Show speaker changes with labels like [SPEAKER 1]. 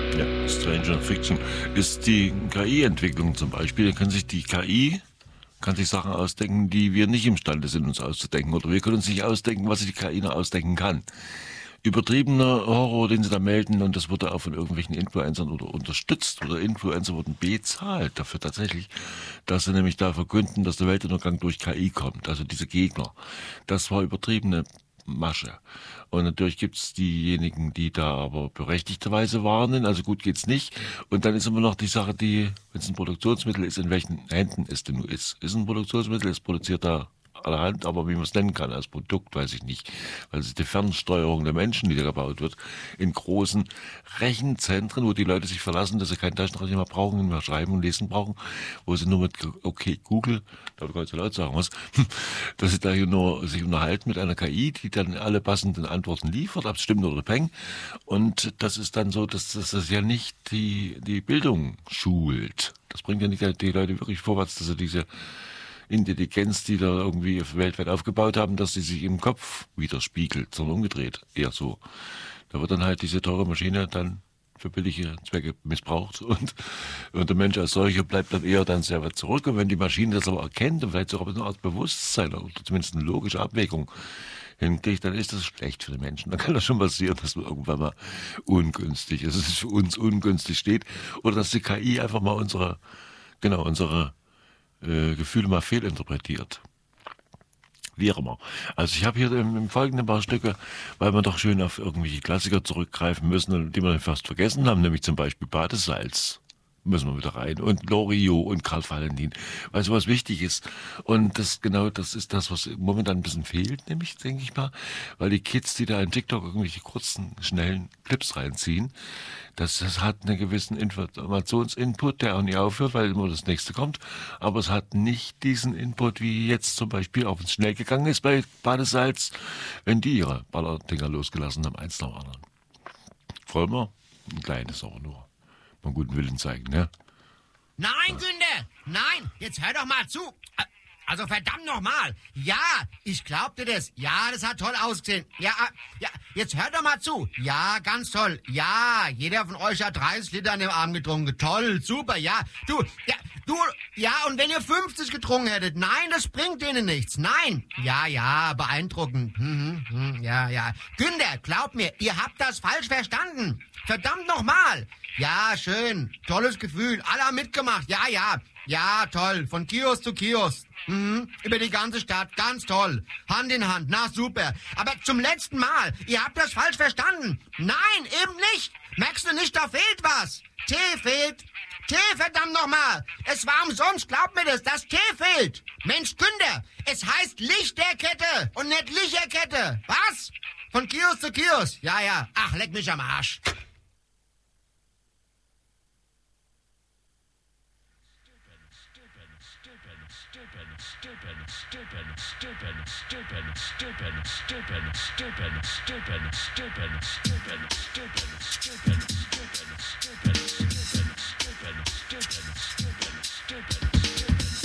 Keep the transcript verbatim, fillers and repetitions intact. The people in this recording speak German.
[SPEAKER 1] Ja, Stranger Fiction ist die K I-Entwicklung zum Beispiel. Da kann sich die K I kann sich Sachen ausdenken, die wir nicht imstande sind, uns auszudenken. Oder wir können uns nicht ausdenken, was sich die K I noch ausdenken kann. Übertriebener Horror, den sie da melden, und das wurde auch von irgendwelchen Influencern oder unterstützt, oder Influencer wurden bezahlt dafür tatsächlich, dass sie nämlich da verkünden, dass der Weltuntergang durch K I kommt, also diese Gegner. Das war übertriebene Masche. Und natürlich gibt's diejenigen, die da aber berechtigterweise warnen, also gut geht's nicht. Und dann ist immer noch die Sache, die, wenn es ein Produktionsmittel ist, in welchen Händen es denn nur ist. Ist ein Produktionsmittel, es produziert da allerhand, aber wie man es nennen kann als Produkt, weiß ich nicht. Weil es ist die Fernsteuerung der Menschen, die da gebaut wird, in großen Rechenzentren, wo die Leute sich verlassen, dass sie keinen Taschenrechner mehr brauchen, nicht mehr schreiben und lesen brauchen, wo sie nur mit okay Google, da kann ich so laut sagen was, dass sie da hier nur sich unterhalten mit einer K I, die dann alle passenden Antworten liefert, ob es stimmt oder peng. Und das ist dann so, dass, dass das ja nicht die, die Bildung schult. Das bringt ja nicht die Leute wirklich vorwärts, dass sie diese Intelligenz, die da irgendwie weltweit aufgebaut haben, dass sie sich im Kopf widerspiegelt, sondern umgedreht, eher so. Da wird dann halt diese teure Maschine dann für billige Zwecke missbraucht und, und der Mensch als solcher bleibt dann eher dann sehr weit zurück. Und wenn die Maschine das aber erkennt und vielleicht sogar eine Art Bewusstsein oder zumindest eine logische Abwägung hinkriegt, dann ist das schlecht für den Menschen. Dann kann das schon passieren, dass man irgendwann mal ungünstig, dass es für uns ungünstig steht oder dass die K I einfach mal unsere, genau, unsere Äh, Gefühle mal fehlinterpretiert. Wie auch immer. Also ich habe hier im, im folgenden paar Stücke, weil wir doch schön auf irgendwelche Klassiker zurückgreifen müssen, die wir fast vergessen haben, nämlich zum Beispiel Badesalz. Müssen wir wieder rein. Und Loriot und Karl Valentin. Weil sowas wichtig ist. Und das genau, das ist das, was momentan ein bisschen fehlt, nämlich, denke ich mal. Weil die Kids, die da in TikTok irgendwelche kurzen, schnellen Clips reinziehen, das, das hat einen gewissen Informationsinput, der auch nicht aufhört, weil immer das nächste kommt. Aber es hat nicht diesen Input, wie jetzt zum Beispiel, auch wenn es schnell gegangen ist bei Badesalz, wenn die ihre Ballerdinger losgelassen haben, eins nach dem anderen. Vollmer, ein kleines auch nur. Mal guten Willen zeigen, ne?
[SPEAKER 2] Nein, Günther! Nein! Jetzt hör doch mal zu! Also verdammt nochmal! Ja, ich glaubte das. Ja, das hat toll ausgesehen. Ja, ja, jetzt hört doch mal zu. Ja, ganz toll. Ja, jeder von euch hat dreißig Liter an dem Abend getrunken. Toll, super, ja. Du, ja, du, ja, und wenn ihr fünfzig getrunken hättet, nein, das bringt denen nichts. Nein. Ja, ja, beeindruckend. Hm, hm, hm, ja, ja. Günther, glaub mir, ihr habt das falsch verstanden. Verdammt nochmal. Ja, schön. Tolles Gefühl. Alle haben mitgemacht. Ja, ja. Ja, toll. Von Kiosk zu Kiosk. Mhm. Über die ganze Stadt. Ganz toll. Hand in Hand. Na, super. Aber zum letzten Mal. Ihr habt das falsch verstanden. Nein, eben nicht. Merkst du nicht, da fehlt was. Tee fehlt. Tee, verdammt nochmal. Es war umsonst. Glaub mir das. Das Tee fehlt. Mensch, Günther. Es heißt Lichterkette und nicht Licherkette. Was? Von Kiosk zu Kiosk. Ja, ja. Ach, leck mich am Arsch.
[SPEAKER 3] Stupid, stupid, stupid, stupid, stupid, stupid, stupid, stupid, stupid, stupid, stupid, stupid, stupid, stupid, stupid, stupid, stupid, stupid, stupid.